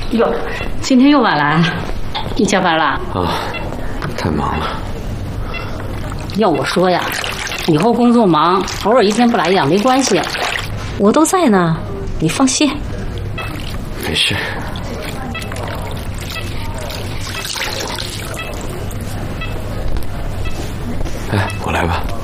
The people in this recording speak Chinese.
哟，今天又晚来，你加班了？ 啊，太忙了。 要我说呀，以后工作忙，偶尔一天不来呀没关系，我都在呢，你放心。 没事。哎，我来吧。